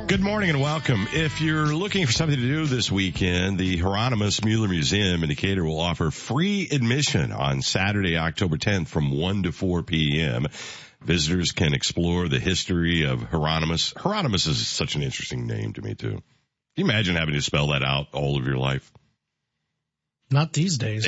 Good morning and welcome. If you're looking for something to do this weekend, the Hieronymus Mueller Museum in Decatur will offer free admission on Saturday, October 10th from 1 to 4 p.m. Visitors can explore the history of Hieronymus. Hieronymus is such an interesting name to me, too. Can you imagine having to spell that out all of your life? Not these days.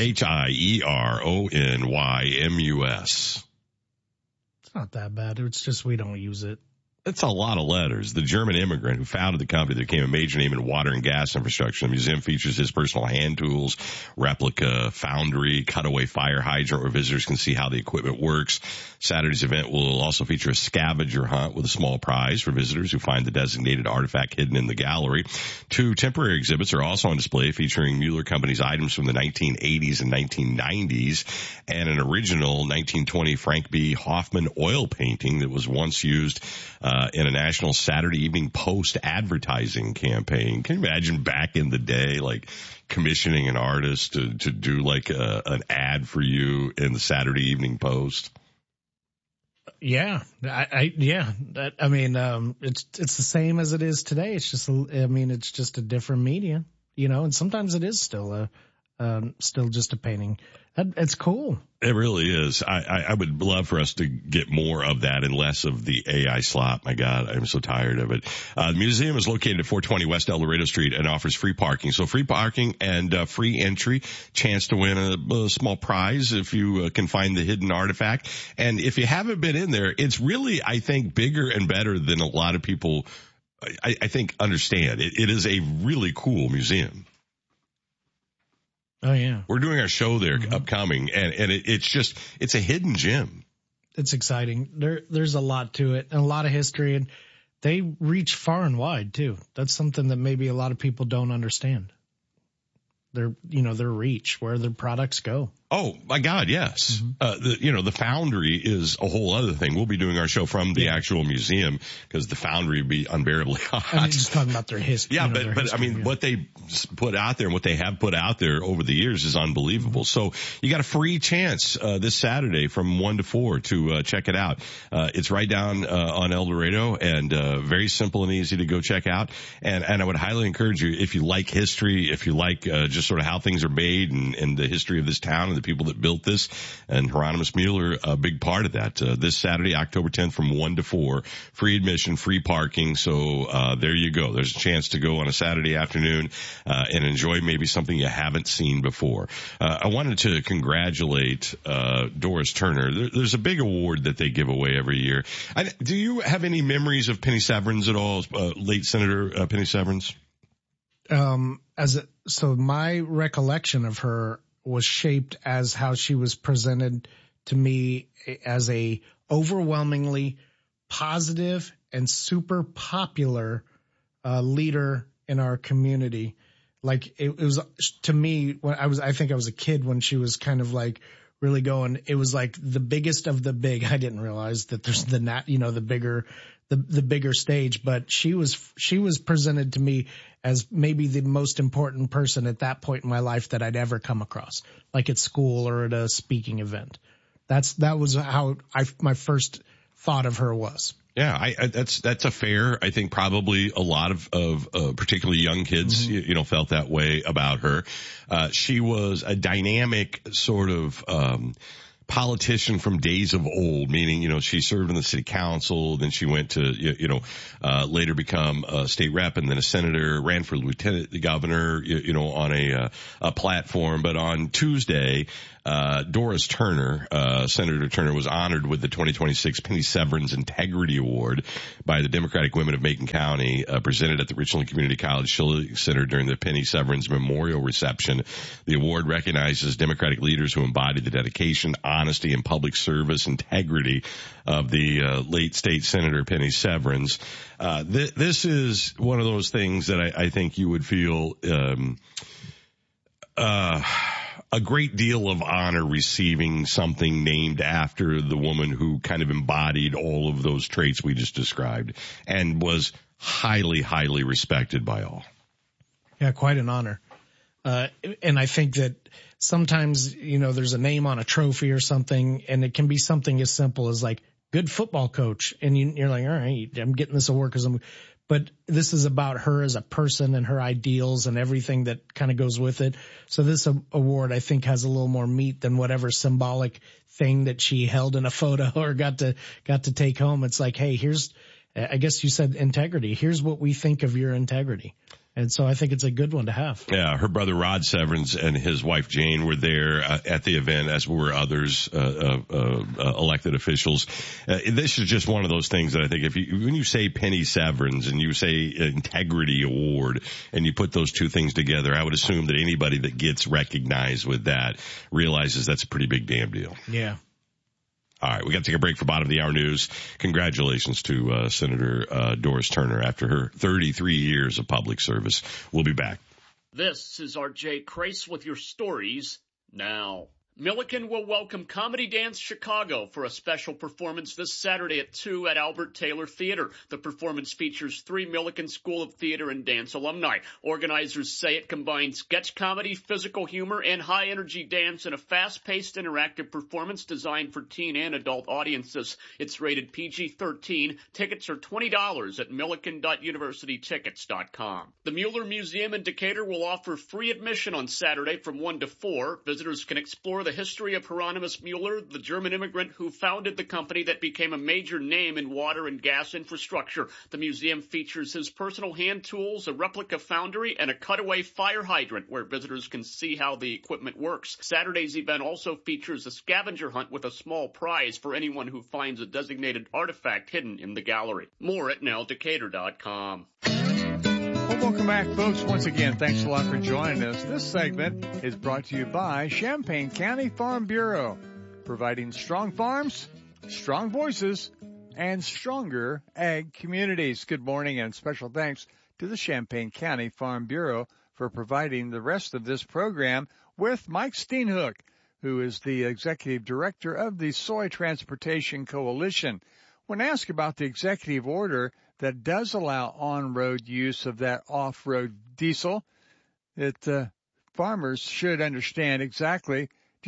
Hieronymus. It's not that bad. It's just we don't use it. That's a lot of letters. The German immigrant who founded the company that became a major name in water and gas infrastructure. The museum features his personal hand tools, replica, foundry, cutaway fire hydrant, where visitors can see how the equipment works. Saturday's event will also feature a scavenger hunt with a small prize for visitors who find the designated artifact hidden in the gallery. 2 temporary exhibits are also on display featuring Mueller Company's items from the 1980s and 1990s and an original 1920 Frank B. Hoffman oil painting that was once used in a national Saturday Evening Post advertising campaign. Can you imagine back in the day, like commissioning an artist to do like an ad for you in the Saturday Evening Post? Yeah, it's the same as it is today. It's just, it's just a different media, and sometimes it is still just a painting. It's cool. It really is. I would love for us to get more of that and less of the AI slop. My God, I'm so tired of it. The museum is located at 420 West El Dorado Street and offers free parking. So free parking and free entry, chance to win a small prize if you can find the hidden artifact. And if you haven't been in there, it's really, I think, bigger and better than a lot of people, I think, understand. It is a really cool museum. Oh, yeah. We're doing our show there upcoming, and it's a hidden gem. It's exciting. There's a lot to it and a lot of history, and they reach far and wide, too. That's something that maybe a lot of people don't understand. Their reach, where their products go. Oh, my God, yes. Mm-hmm. The foundry is a whole other thing. We'll be doing our show from the actual museum because the foundry would be unbearably hot. I'm just talking about their history. Yeah, but what they put out there and what they have put out there over the years is unbelievable. So you got a free chance this Saturday from 1 to 4 to check it out. It's right down on El Dorado and very simple and easy to go check out. And I would highly encourage you, if you like history, if you like just sort of how things are made and the history of this town and the people that built this, and Hieronymus Mueller, a big part of that. This Saturday, October 10th from 1 to 4, free admission, free parking. So there you go. There's a chance to go on a Saturday afternoon and enjoy maybe something you haven't seen before. I wanted to congratulate Doris Turner. There's a big award that they give away every year. Do you have any memories of Penny Severns at all, late Senator Penny Severns? So my recollection of her was shaped as how she was presented to me as a overwhelmingly positive and super popular leader in our community. Like it was to me when I think I was a kid when she was kind of like really going. It was like the biggest of the big. I didn't realize that there's the bigger stage, but she was presented to me as maybe the most important person at that point in my life that I'd ever come across, like at school or at a speaking event. That was how my first thought of her was. Yeah, that's a fair. I think probably a lot of particularly young kids, felt that way about her. She was a dynamic sort of, politician from days of old, meaning, she served in the city council, then she went to, later become a state rep and then a senator, ran for lieutenant governor, on a platform. But on Tuesday, Doris Turner, Senator Turner, was honored with the 2026 Penny Severns Integrity Award by the Democratic Women of Macon County, presented at the Richland Community College Schilling Center during the Penny Severns Memorial Reception. The award recognizes Democratic leaders who embodied the dedication, honesty, and public service integrity of the late state Senator Penny Severns. This is one of those things that I think you would feel a great deal of honor receiving something named after the woman who kind of embodied all of those traits we just described and was highly, highly respected by all. Yeah, quite an honor. And I think that sometimes, there's a name on a trophy or something, and it can be something as simple as like good football coach. And you're like, all right, I'm getting this award but this is about her as a person and her ideals and everything that kind of goes with it. So this award, I think, has a little more meat than whatever symbolic thing that she held in a photo or got to take home. It's like, hey, here's, I guess you said integrity. Here's what we think of your integrity. And so I think it's a good one to have. Yeah, her brother Rod Severance and his wife Jane were there at the event, as were others elected officials. This is just one of those things that I think when you say Penny Severance and you say Integrity Award and you put those two things together, I would assume that anybody that gets recognized with that realizes that's a pretty big damn deal. Yeah. All right, we got to take a break for bottom of the hour news. Congratulations to Senator Doris Turner after her 33 years of public service. We'll be back. This is R.J. Crace with your stories now. Milliken will welcome Comedy Dance Chicago for a special performance this Saturday at 2 at Albert Taylor Theater. The performance features 3 Milliken School of Theater and Dance alumni. Organizers say it combines sketch comedy, physical humor, and high-energy dance in a fast-paced interactive performance designed for teen and adult audiences. It's rated PG-13. Tickets are $20 at milliken.universitytickets.com. The Mueller Museum in Decatur will offer free admission on Saturday from 1 to 4. Visitors can explore the history of Hieronymus Mueller, the German immigrant who founded the company that became a major name in water and gas infrastructure. The museum features his personal hand tools, a replica foundry, and a cutaway fire hydrant where visitors can see how the equipment works. Saturday's event also features a scavenger hunt with a small prize for anyone who finds a designated artifact hidden in the gallery. More at nowdecatur.com. Welcome back, folks. Once again, thanks a lot for joining us. This segment is brought to you by Champaign County Farm Bureau, providing strong farms, strong voices, and stronger ag communities. Good morning and special thanks to the Champaign County Farm Bureau for providing the rest of this program with Mike Steenhoek, who is the Executive Director of the Soy Transportation Coalition. When asked about the executive order that does allow on-road use of that off-road diesel, that farmers should understand exactly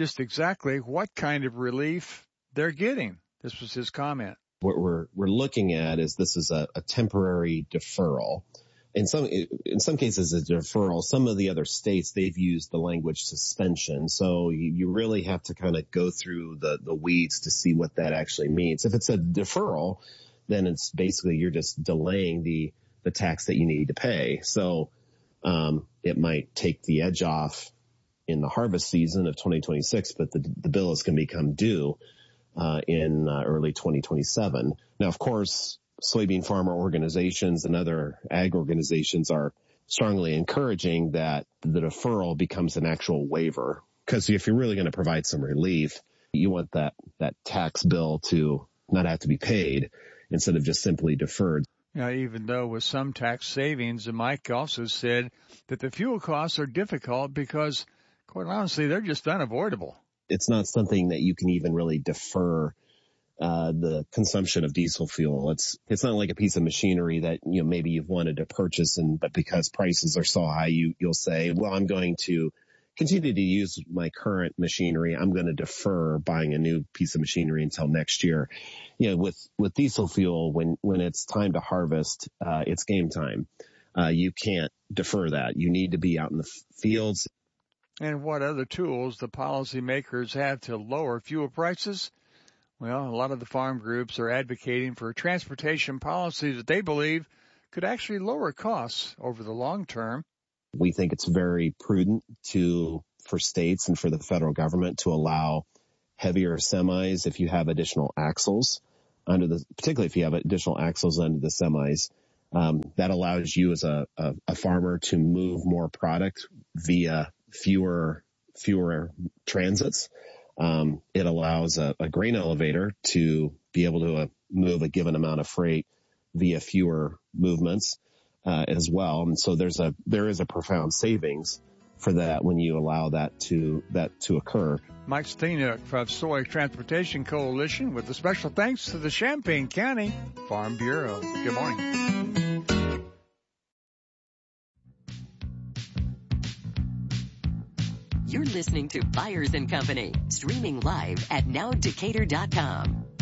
what kind of relief they're getting. This was his comment. What we're looking at is this is a temporary deferral. In some cases, a deferral. Some of the other states, they've used the language suspension. So you really have to kind of go through the weeds to see what that actually means. If it's a deferral, then it's basically you're just delaying the tax that you need to pay. So it might take the edge off in the harvest season of 2026, but the bill is going to become due in early 2027. Now, of course, soybean farmer organizations and other ag organizations are strongly encouraging that the deferral becomes an actual waiver, because if you're really going to provide some relief, you want that tax bill to not have to be paid instead of just simply deferred. Now, even though with some tax savings, and Mike also said that the fuel costs are difficult because, quite honestly, they're just unavoidable. It's not something that you can even really defer the consumption of diesel fuel. It's not like a piece of machinery that, maybe you've wanted to purchase, but because prices are so high, you'll say, well, I'm going to continue to use my current machinery. I'm going to defer buying a new piece of machinery until next year. With diesel fuel, when it's time to harvest, it's game time. You can't defer that. You need to be out in the fields. And what other tools the policymakers have to lower fuel prices? Well, a lot of the farm groups are advocating for transportation policies that they believe could actually lower costs over the long term. We think it's very prudent for states and for the federal government to allow heavier semis if you have additional axles particularly if you have additional axles under the semis. That allows you as a farmer to move more product via fewer transits. It allows a grain elevator to be able to move a given amount of freight via fewer movements as well. And so there is a profound savings for that when you allow that to occur. Mike Steenhoek from Soy Transportation Coalition with a special thanks to the Champaign County Farm Bureau. Good morning. You're listening to Byers & Company, streaming live at nowdecatur.com.